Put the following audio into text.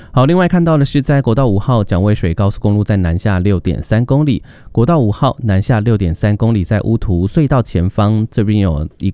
好，另外看到的是在国道5号蒋渭水高速公路在南下 6.3 公里，国道5号南下 6.3 公里，在乌涂隧道前方这边有一